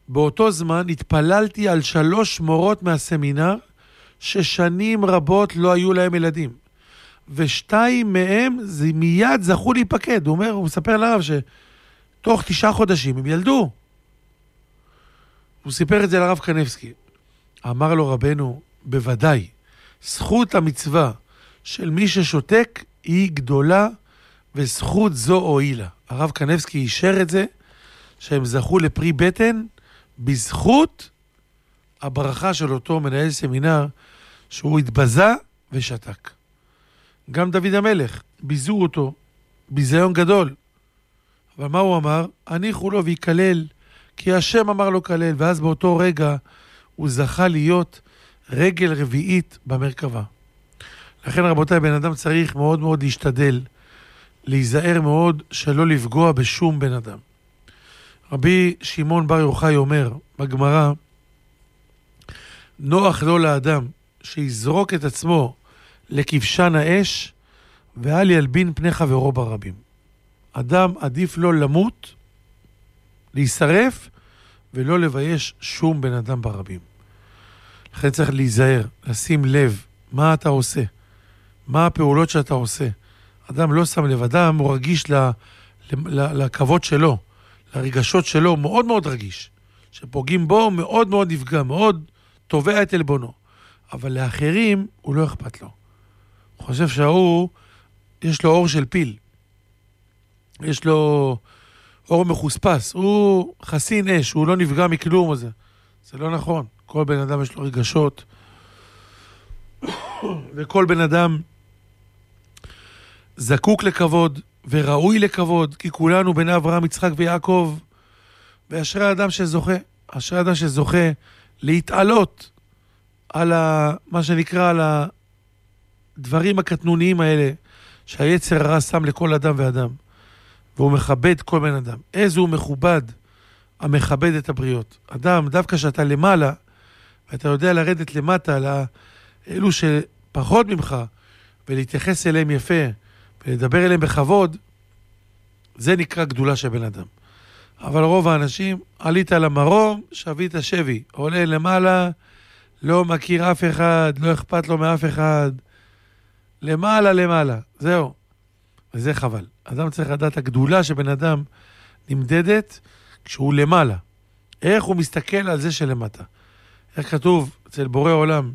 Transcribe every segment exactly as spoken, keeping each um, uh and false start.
באותו זמן התפללתי על שלוש מורות מהסמינר, ששנים רבות לא היו להם ילדים. ושתיים מהם זה מיד זכו להיפקד. הוא אומר, הוא מספר לרב שתוך תשעה חודשים הם ילדו. הוא סיפר את זה לרב קנבסקי. אמר לו רבנו, בוודאי, זכות המצווה של מי ששותק היא גדולה, וזכות זו הועילה. הרב קנבסקי אישר את זה, שהם זכו לפרי בטן, בזכות הברכה של אותו מנהל סמינר, שהוא התבזה ושתק. גם דוד המלך, ביזו אותו, ביזיון גדול. אבל מה הוא אמר? הניחו לו ויקלל, כי השם אמר לו כלל, ואז באותו רגע הוא זכה להיות רגל רביעית במרכבה. לכן רבותיי, בן אדם צריך מאוד מאוד להשתדל, להיזהר מאוד שלא לפגוע בשום בן אדם. רבי שמעון בר יוחאי אומר בגמרא, נוח לו לאדם שיזרוק את עצמו לכבשן האש, ואל ילבין פני חברו ברבים. אדם עדיף לו למות, להישרף, ולא לבייש שום בן אדם ברבים. לכן צריך להיזהר, לשים לב מה אתה עושה, מה הפעולות שאתה עושה. אדם לא שם לב, אדם הוא רגיש ל, ל, לכבוד שלו, לרגשות שלו, מאוד מאוד רגיש. שפוגעים בו מאוד מאוד נפגע, מאוד תובע את אלבונו. אבל לאחרים הוא לא אכפת לו. הוא חושב שההוא, יש לו אור של פיל. יש לו אור מחוספס. הוא חסין אש, הוא לא נפגע מכלום הזה. זה לא נכון. כל בן אדם יש לו רגשות. וכל בן אדם זקוק לכבוד וראוי לכבוד, כי כולנו בני אברהם, יצחק ויעקב, ואשרי האדם שזוכה, אשרי האדם שזוכה להתעלות על ה, מה שנקרא, על הדברים הקטנוניים האלה, שהיצר הרע שם לכל אדם ואדם, והוא מכבד כל בן אדם. איזה הוא מכובד, המכבד את הבריות. אדם, דווקא שאתה למעלה, ואתה יודע לרדת למטה, לאלו שפחות ממך, ולהתייחס אליהם יפה, ולדבר אליהם בכבוד, זה נקרא גדולה של בן אדם. אבל רוב האנשים, עלית למרום, שבית שבי, עולה למעלה, לא מכיר אף אחד, לא אכפת לו מאף אחד, למעלה למעלה, זהו. וזה חבל. אדם צריך לדעת, הגדולה של בן אדם נמדדת כשהוא למעלה. איך הוא מסתכל על זה שלמטה. איך כתוב אצל בורא עולם,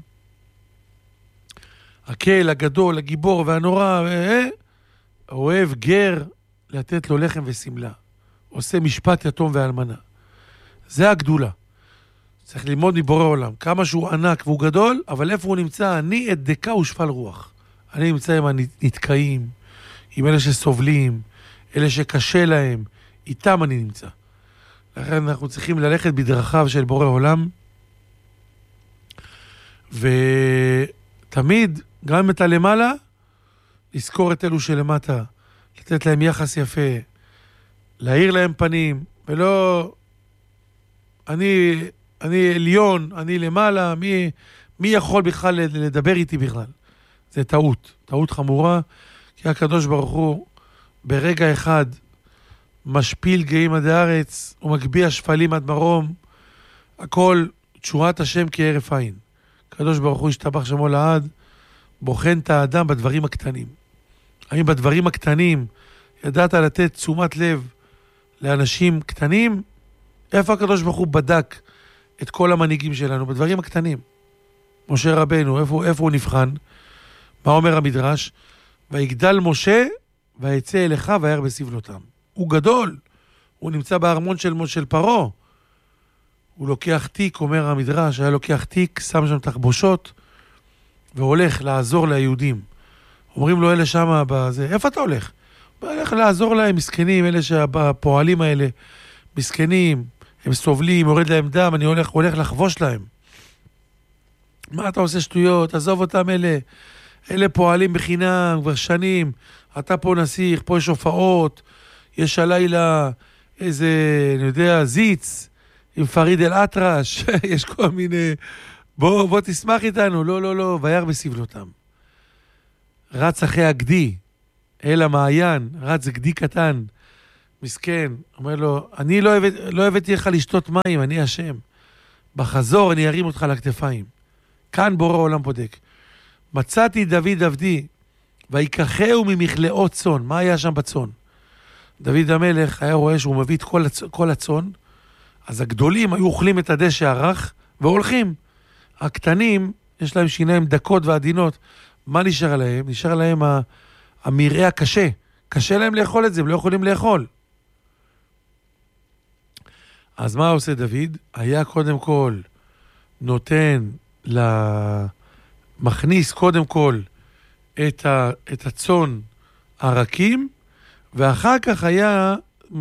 הקהל הגדול, הגיבור והנורא, אה, אוהב גר לתת לו לחם וסמלה. עושה משפט יתום ואלמנה. זה הגדולה. צריך ללמוד מבורא עולם. כמה שהוא ענק והוא גדול, אבל איפה הוא נמצא? אני את דקה ושפל רוח. אני נמצא עם הנתקעים, עם אלה שסובלים, אלה שקשה להם, איתם אני נמצא. לכן אנחנו צריכים ללכת בדרכיו של בורא עולם, ותמיד, גם אם אתה למעלה, לזכור את אלו שלמטה, לתת להם יחס יפה, להאיר להם פנים, ולא, אני, אני עליון, אני למעלה, מי, מי יכול בכלל לדבר איתי בכלל? זה טעות, טעות חמורה, כי הקדוש ברוך הוא ברגע אחד משפיל גאים עד הארץ, הוא מגביע שפלים עד מרום, הכל תשורת השם כהרף עין. הקדוש ברוך הוא ישתבח שמו לעד, בוחן את האדם בדברים הקטנים. האם בדברים הקטנים ידעת לתת תשומת לב לאנשים קטנים? איפה הקדוש ברוך הוא בדק את כל המנהיגים שלנו? בדברים הקטנים. משה רבנו, איפה, איפה הוא נבחן? מה אומר המדרש? ויגדל משה ויצא אליך וירא בסבלותם. הוא גדול, הוא נמצא בארמון של, של פרו. הוא לוקח תיק, אומר המדרש, היה לוקח תיק, שם שם תחבושות, והולך לעזור ליהודים. אומרים לו אלה שם, בזה, איפה אתה הולך? הוא הולך לעזור להם, מסכנים, אלה שהפועלים האלה, מסכנים, הם סובלים, יורד להם דם, אני הולך, הולך לחבוש להם. מה אתה עושה שטויות? עזוב אותם אלה, אלה פועלים בחינם, כבר שנים, אתה פה נסיך, פה יש הופעות, יש הלילה איזה, אני יודע, זיץ, עם פריד אל אטרש, יש כל מיני, בוא, בוא תשמח איתנו, לא, לא, לא, וירא בסבלותם. רץ אחרי הגדי, אל המעיין, רץ גדי קטן, מסכן, אומר לו, אני לא, הבאת, לא הבאתי לך לשתות מים, אני השם. בחזור אני ארים אותך לכתפיים. כאן בורא עולם בודק. מצאתי דוד עבדי, ויקחהו ממכלאות צאן. מה היה שם בצאן? דוד המלך היה רואה שהוא מביא את כל, הצ... כל הצאן, אז הגדולים היו אוכלים את הדשא הרך, והולכים. הקטנים, יש להם שיניים דקות ועדינות. מה נשאר להם? נשאר להם ה... המראה הקשה. קשה להם לאכול את זה, הם לא יכולים לאכול. אז מה עושה דוד? היה קודם כל נותן, מכניס קודם כל את, ה, את הצאן הרכים, ואחר כך היה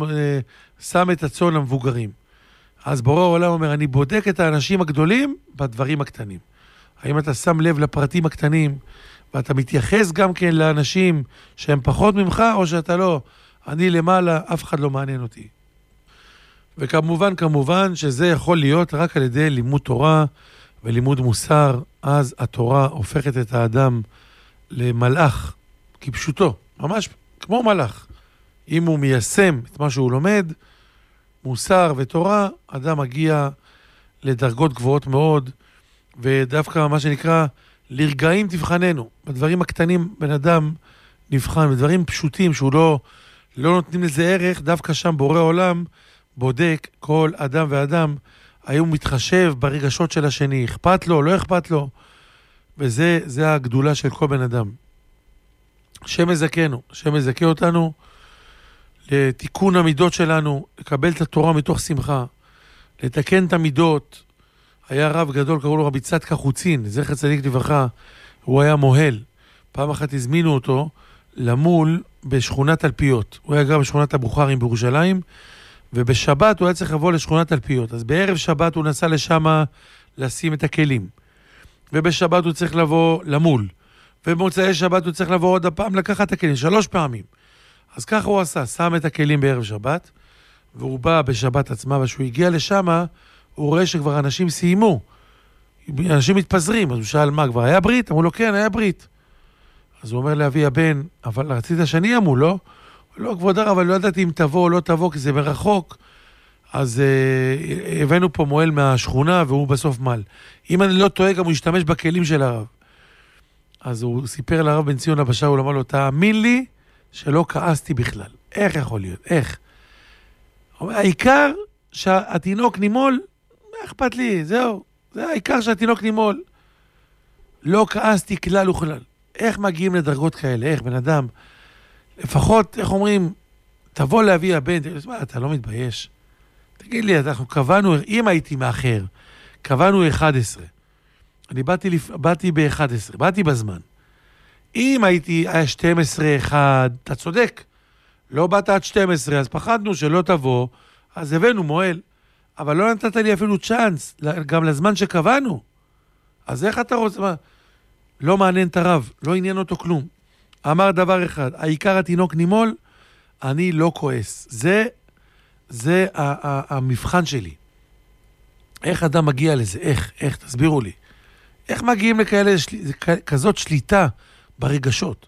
שם את הצאן המבוגרים. אז בורא העולם אומר, אני בודק את האנשים הגדולים בדברים הקטנים. האם אתה שם לב לפרטים הקטנים, ואתה מתייחס גם כן לאנשים שהם פחות ממך, או שאתה לא, אני למעלה, אף אחד לא מעניין אותי. וכמובן, כמובן, שזה יכול להיות רק על ידי לימוד תורה ולימוד מוסר, אז התורה הופכת את האדם למלאך, כפשוטו, ממש כמו מלאך. אם הוא מיישם את מה שהוא לומד, מוסר ותורה, אדם מגיע לדרגות גבוהות מאוד, ודווקא מה שנקרא, לרגעים תבחננו. בדברים הקטנים בן אדם נבחן, בדברים פשוטים שהוא לא, לא נותנים לזה ערך, דווקא שם בורא עולם בודק כל אדם ואדם, האם מתחשב ברגשות של השני, אכפת לו, לא אכפת לו, וזה זה הגדולה של כל בן אדם. השם מזכנו, השם מזכה אותנו לתיקון המידות שלנו, לקבל את התורה מתוך שמחה, לתקן את המידות. היה רב גדול, קראו לו רבי צדקה חוצין, זכר צדיק לברכה, הוא היה מוהל. פעם אחת הזמינו אותו למול בשכונת תלפיות. הוא היה גר בשכונת הבוכרים בירושלים, ובשבת הוא היה צריך לבוא לשכונת תלפיות. אז בערב שבת הוא נסע לשם לשים את הכלים. ובשבת הוא צריך לבוא למול. ובמוצאי שבת הוא צריך לבוא עוד הפעם לקחת את הכלים, שלוש פעמים. אז ככה הוא עשה, שם את הכלים בערב שבת, והוא בא בשבת עצמה, וכשהוא הגיע לשם, הוא רואה שכבר אנשים סיימו. אנשים מתפזרים, אז הוא שאל מה, כבר היה ברית? אמרו לו, כן, היה ברית. אז הוא אומר לאבי הבן, אבל רצית שאני אמור, לא? לא, כבוד הרב, אבל לא ידעתי אם תבוא או לא תבוא, כי זה מרחוק. אז אה, הבאנו פה מועל מהשכונה, והוא בסוף מל. אם אני לא טועה, גם הוא השתמש בכלים של הרב. אז הוא סיפר לרב בן ציון הבשאר, הוא אמר לו, תאמין לי שלא כעסתי בכלל. איך יכול להיות? איך? העיקר שהתינוק נימול, מה אכפת לי? זהו. זה העיקר שהתינוק נימול. לא כעסתי כלל וכלל. איך מגיעים לדרגות כאלה? איך בן אדם, לפחות, איך אומרים, תבוא להביא הבן, מה, אתה לא מתבייש? תגיד לי, אנחנו קבענו, אם הייתי מאחר, קבענו אחת עשרה. אני באתי, באתי ב-אחת עשרה, באתי בזמן. אם הייתי, היה שתים עשרה אחד, אתה צודק. לא באת עד שתים עשרה, אז פחדנו שלא תבוא, אז הבאנו מועל. אבל לא נתת לי אפילו צ'אנס, גם לזמן שקבענו. אז איך אתה רוצה? מה? לא מעניין את הרב, לא עניין אותו כלום. אמר דבר אחד, העיקר התינוק נימול, אני לא כועס. זה, זה ה- ה- המבחן שלי. איך אדם מגיע לזה? איך? איך? תסבירו לי. איך מגיעים לכאלה, של... כזאת שליטה ברגשות?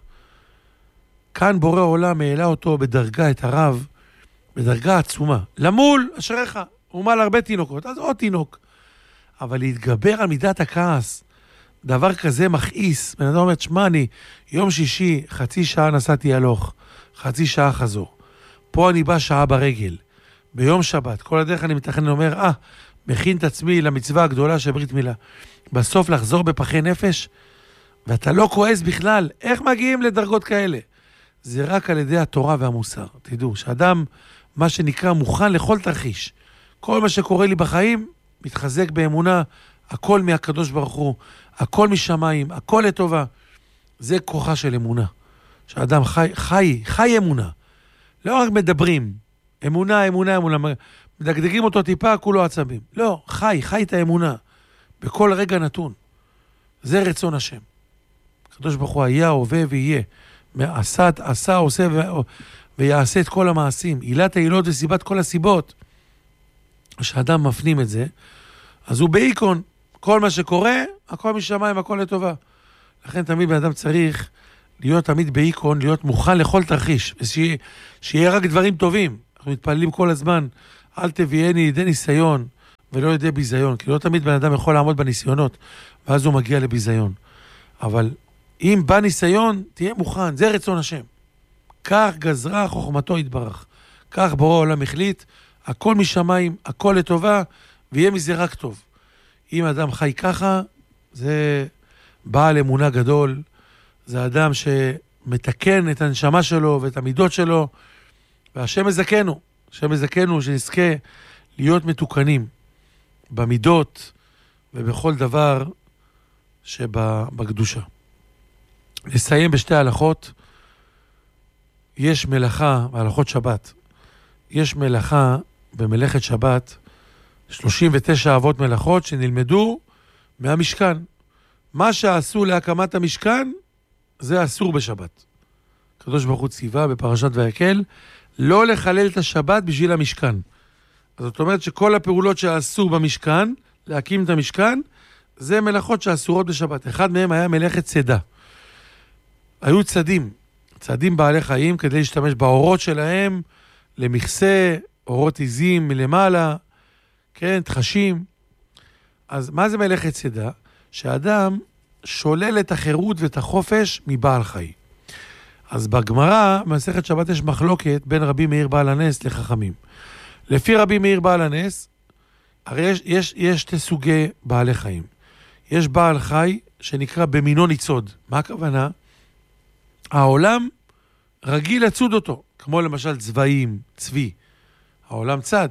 כאן בורא עולם העלה אותו בדרגה, את הרב, בדרגה עצומה. למול, אשריך, הוא מעל הרבה תינוקות, אז עוד תינוק. אבל להתגבר על מידת הכעס, דבר כזה מכעיס. בן אדם אומר, שמה, אני יום שישי, חצי שעה נסעתי הלוך, חצי שעה חזור. פה אני בא שעה ברגל. ביום שבת, כל הדרך אני מתכנן, אומר, אה, מכין את עצמי למצווה הגדולה של ברית מילה. בסוף לחזור בפחי נפש, ואתה לא כועס בכלל. איך מגיעים לדרגות כאלה? זה רק על ידי התורה והמוסר. תדעו, שאדם, מה שנקרא, מוכן לכל תרחיש. כל מה שקורה לי בחיים, מתחזק באמונה, הכל מהקדוש ברוך הוא, הכל משמיים, הכל לטובה. זה כוחה של אמונה. שאדם חי, חי, חי אמונה. לא רק מדברים, אמונה, אמונה, אמונה. מדגדגים אותו טיפה, כולו עצבים. לא, חי, חי את האמונה. בכל רגע נתון. זה רצון השם. הקדוש ברוך הוא היה, הווה ויהיה. עשה, עשה, עושה ו... ויעשה את כל המעשים. עילת העילות וסיבת כל הסיבות. כשאדם מפנים את זה, אז הוא באיקון. כל מה שקורה, הכל משמיים, הכל לטובה. לכן תמיד בן אדם צריך להיות תמיד באיקון, להיות מוכן לכל תרחיש. ושיהיה, שיהיה רק דברים טובים. אנחנו מתפללים כל הזמן, אל תביאני לידי ניסיון ולא לידי ביזיון, כי לא תמיד בן אדם יכול לעמוד בניסיונות, ואז הוא מגיע לביזיון. אבל אם בא ניסיון, תהיה מוכן, זה רצון השם. כך גזרה חוכמתו יתברך. כך בורא העולם החליט, הכל משמיים, הכל לטובה, ויהיה מזה רק טוב. אם אדם חי ככה, זה בעל אמונה גדול, זה אדם שמתקן את הנשמה שלו ואת המידות שלו, והשם מזכנו, השם מזכנו שנזכה להיות מתוקנים במידות ובכל דבר שבקדושה. נסיים בשתי הלכות. יש מלאכה, הלכות שבת, יש מלאכה במלאכת שבת, שלושים ותשע אבות מלאכות שנלמדו מהמשכן. מה שעשו להקמת המשכן, זה אסור בשבת. הקדוש ברוך הוא ציווה בפרשת ויקל, לא לחלל את השבת בשביל המשכן. אז זאת אומרת שכל הפעולות שעשו במשכן, להקים את המשכן, זה מלאכות שאסורות בשבת. אחד מהם היה מלאכת צדה. היו צדים, צדים בעלי חיים כדי להשתמש באורות שלהם, למכסה, אורות עיזים מלמעלה, כן, תחשים. אז מה זה מלאכת צדה? שאדם שולל את החירות ואת החופש מבעל חי. אז בגמרא, במסכת שבת יש מחלוקת בין רבי מאיר בעל הנס לחכמים. לפי רבי מאיר בעל הנס, הרי יש, יש, יש שתי סוגי בעלי חיים. יש בעל חי שנקרא במינו ניצוד. מה הכוונה? העולם רגיל לצוד אותו, כמו למשל צבעים, צבי. העולם צד.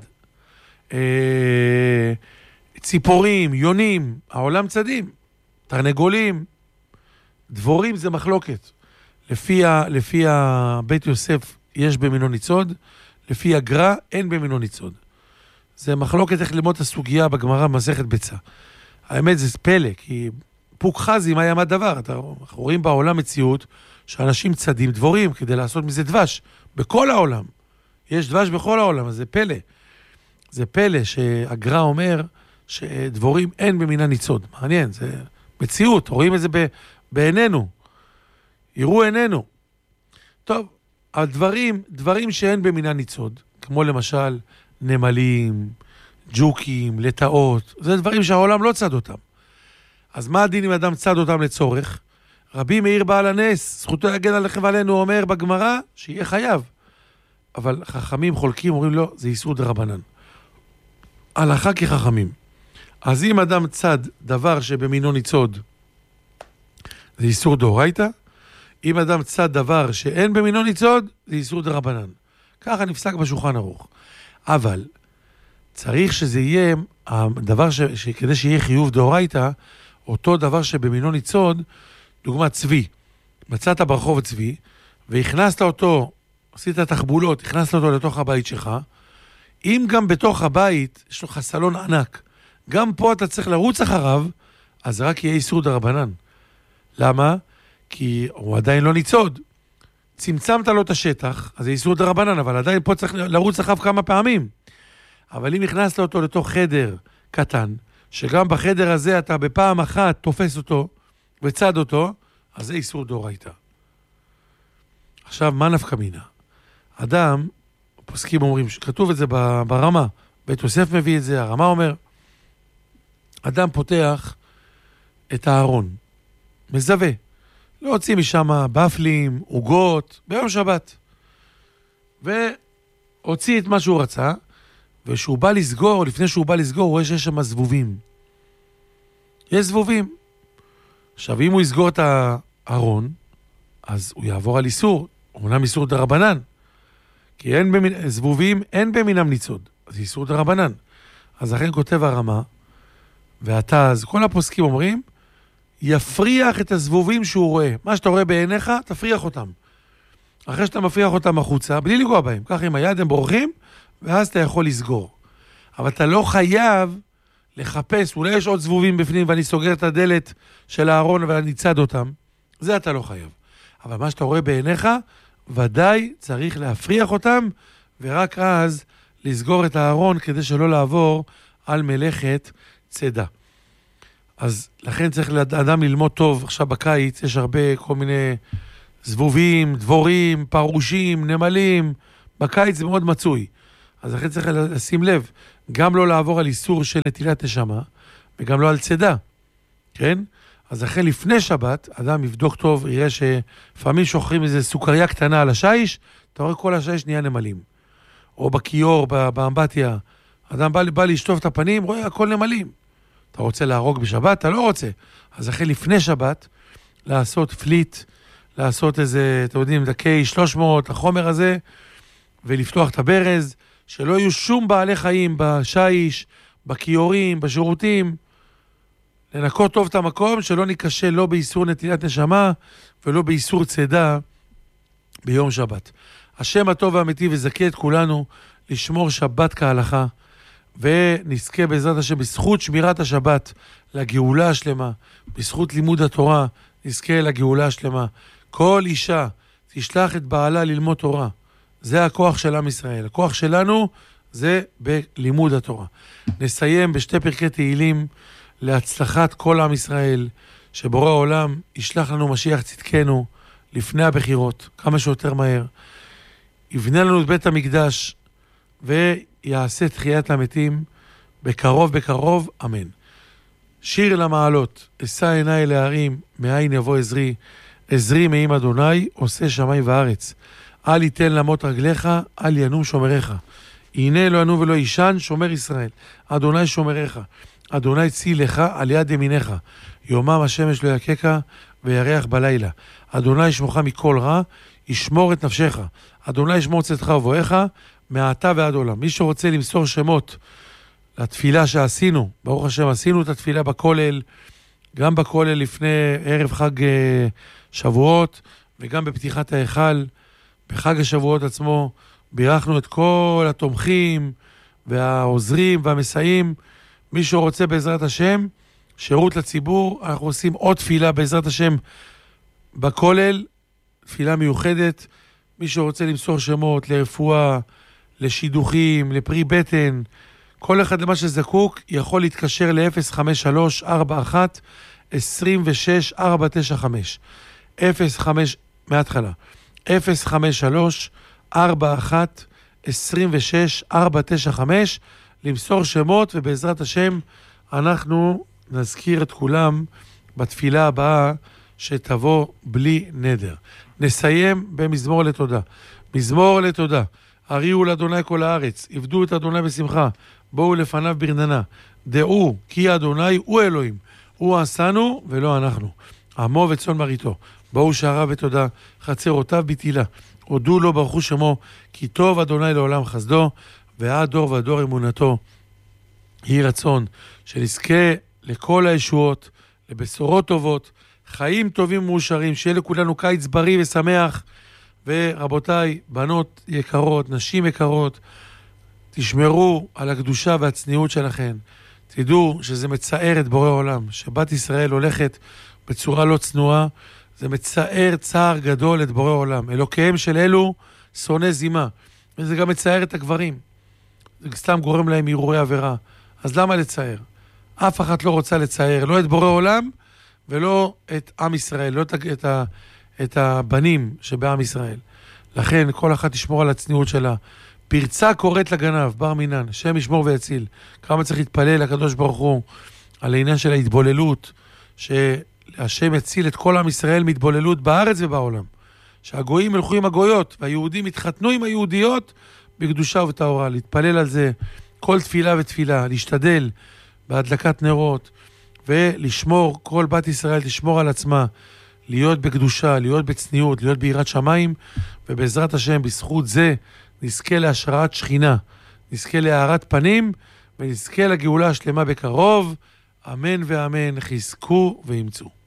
אה, ציפורים, יונים, העולם צדים. תרנגולים, דבורים זה מחלוקת. לפי, ה, לפי הבית יוסף יש במינו ניצוד, לפי הגר"א אין במינו ניצוד. זה מחלוקת איך ללמוד את הסוגיה בגמרא במסכת ביצה. האמת זה פלא, כי פוק חזי, מה יעמד דבר? אנחנו רואים בעולם מציאות שאנשים צדים דבורים כדי לעשות מזה דבש. בכל העולם. יש דבש בכל העולם, אז זה פלא. זה פלא שהגר"א אומר שדבורים אין במינה ניצוד. מעניין, זה מציאות, רואים את זה ב, בעינינו. יראו עינינו. טוב, הדברים, דברים שאין במינה ניצוד, כמו למשל נמלים, ג'וקים, לטאות, זה דברים שהעולם לא צד אותם. אז מה הדין אם אדם צד אותם לצורך? רבי מאיר בעל הנס, זכותו להגן עליכם ועלינו, אומר בגמרא שיהיה חייב. אבל חכמים חולקים, אומרים לו, זה איסור דרבנן. הלכה כחכמים. אז אם אדם צד דבר שבמינו ניצוד, זה איסור דאורייתא. אם אדם צד דבר שאין במינו ניצוד, זה איסור דרבנן. ככה נפסק בשולחן ערוך. אבל צריך שזה יהיה, הדבר ש... שכדי שיהיה חיוב דאורייתא, אותו דבר שבמינו ניצוד, דוגמת צבי. מצאת ברחוב צבי, והכנסת אותו, עשית תחבולות, הכנסת אותו לתוך הבית שלך, אם גם בתוך הבית יש לך סלון ענק, גם פה אתה צריך לרוץ אחריו, אז רק יהיה איסור דרבנן. למה? כי הוא עדיין לא ניצוד. צמצמת לו את השטח, אז זה איסור דרבנן, אבל עדיין פה צריך לרוץ אחריו כמה פעמים. אבל אם הכנסת אותו לתוך חדר קטן, שגם בחדר הזה אתה בפעם אחת תופס אותו וצד אותו, אז זה איסור דאורייתא. עכשיו, מה נפקא מינה? אדם, פוסקים אומרים, כתוב את זה ברמה, בית יוסף מביא את זה, הרמה אומר, אדם פותח את הארון, מזווה, להוציא משם בפלים, עוגות, ביום שבת, והוציא את מה שהוא רצה, ושהוא בא לסגור, לפני שהוא בא לסגור, הוא רואה שיש שם זבובים. יש זבובים. עכשיו, אם הוא יסגור את הארון, אז הוא יעבור על איסור, אומנם איסור דרבנן, כי אין במין, זבובים אין במינם ניצוד, אז איסור דרבנן. אז לכן כותב הרמה, ואתה, אז כל הפוסקים אומרים, יפריח את הזבובים שהוא רואה. מה שאתה רואה בעיניך, תפריח אותם. אחרי שאתה מפריח אותם החוצה, בלי לגוע בהם. כך עם היד הם בורחים, ואז אתה יכול לסגור. אבל אתה לא חייב לחפש, אולי יש עוד זבובים בפנים, ואני סוגר את הדלת של הארון, ואני צד אותם. זה אתה לא חייב. אבל מה שאתה רואה בעיניך, ודאי צריך להפריח אותם, ורק אז לסגור את הארון, כדי שלא לעבור על מלאכת צדה. אז לכן צריך לאדם ללמוד טוב. עכשיו בקיץ יש הרבה כל מיני זבובים, דבורים, פרושים, נמלים. בקיץ זה מאוד מצוי. אז לכן צריך לשים לב, גם לא לעבור על איסור של נטילת נשמה, וגם לא על צידה, כן? אז לכן לפני שבת, אדם יבדוק טוב, יראה שפעמים שוחרים איזו סוכריה קטנה על השיש, אתה רואה כל השיש נהיה נמלים. או בכיור, באמבטיה, אדם בא, בא לשטוף את הפנים, רואה הכל נמלים. אתה רוצה להרוג בשבת? אתה לא רוצה. אז לכן לפני שבת, לעשות פליט, לעשות איזה, אתם יודעים, דקי שלוש מאות, החומר הזה, ולפתוח את הברז, שלא יהיו שום בעלי חיים בשיש, בכיורים, בשירותים, לנקות טוב את המקום, שלא ניקשה לא באיסור נטילת נשמה, ולא באיסור צידה ביום שבת. השם הטוב והאמיתי וזכה את כולנו לשמור שבת כהלכה, ונזכה בעזרת השם בזכות שמירת השבת לגאולה השלמה, בזכות לימוד התורה נזכה לגאולה השלמה. כל אישה תשלח את בעלה ללמוד תורה. זה הכוח של עם ישראל. הכוח שלנו זה בלימוד התורה. נסיים בשתי פרקי תהילים להצלחת כל עם ישראל, שבורא העולם ישלח לנו משיח צדקנו לפני הבחירות, כמה שיותר מהר. יבנה לנו את בית המקדש ויעשה תחיית המתים בקרוב בקרוב, אמן. שיר למעלות, אשא עיניי להרים, מאין יבוא עזרי, עזרי מעם אדוני, עושה שמיים וארץ. אל יתן למות רגליך, אל ינום שומריך. הנה לא ינום ולא ישן, שומר ישראל. אדוני שומריך, אדוני צילך על יד ימינך. יומם השמש לא יקקה וירח בלילה. אדוני ישמורך מכל רע, ישמור את נפשך. אדוני ישמור צאתך ובואך, מעתה ועד עולם. מי שרוצה למסור שמות לתפילה שעשינו, ברוך השם עשינו את התפילה בכולל, גם בכולל לפני ערב חג שבועות, וגם בפתיחת ההיכל, בחג השבועות עצמו, בירכנו את כל התומכים והעוזרים והמסייעים. מי שרוצה בעזרת השם, שירות לציבור, אנחנו עושים עוד תפילה בעזרת השם בכולל, תפילה מיוחדת. מי שרוצה למסור שמות לרפואה, לשידוכים, לפרי בטן, כל אחד למה שזקוק, יכול להתקשר ל-אפס חמש שלוש ארבע אחת עשרים ושש ארבע תשע חמש. אפס חמש, מההתחלה. אפס חמש שלוש ארבע אחת עשרים ושש ארבע תשע חמש, למסור שמות, ובעזרת השם אנחנו נזכיר את כולם בתפילה הבאה שתבוא בלי נדר. נסיים במזמור לתודה. מזמור לתודה. הריעו לאדוני כל הארץ, עבדו את אדוני בשמחה, בואו לפניו ברננה. דעו כי אדוני הוא אלוהים, הוא עשנו ולא אנחנו. עמו וצאן מרעיתו. בואו שעריו בתודה, חצרותיו בתהילה. הודו לו ברכו שמו, כי טוב אדוני לעולם חסדו, ועד דור ודור אמונתו. יהי רצון שנזכה לכל הישועות, לבשורות טובות, חיים טובים ומאושרים, שיהיה לכולנו קיץ בריא ושמח. ורבותיי, בנות יקרות, נשים יקרות, תשמרו על הקדושה והצניעות שלכם. תדעו שזה מצער את בורא עולם, שבת ישראל הולכת בצורה לא צנועה, זה מצער צער גדול את בורא עולם. אלוקיהם של אלו שונא זימה, וזה גם מצער את הגברים. זה סתם גורם להם הרהורי עבירה. אז למה לצער? אף אחת לא רוצה לצער, לא את בורא עולם ולא את עם ישראל, לא את, את, ה, את הבנים שבעם ישראל. לכן כל אחת תשמור על הצניעות שלה. פרצה קוראת לגנב, בר מינן, שם ישמור ויציל. כמה צריך להתפלל לקדוש ברוך הוא על העניין של ההתבוללות, שהשם יציל את כל עם ישראל מהתבוללות בארץ ובעולם. שהגויים ילכו עם הגויות, והיהודים יתחתנו עם היהודיות בקדושה ובטהרה. להתפלל על זה כל תפילה ותפילה, להשתדל בהדלקת נרות, ולשמור, כל בת ישראל תשמור על עצמה, להיות בקדושה, להיות בצניעות, להיות ביראת שמיים, ובעזרת השם, בזכות זה, נזכה להשראת שכינה, נזכה להארת פנים, ונזכה לגאולה השלמה בקרוב. אמן ואמן, חזקו ואמצו.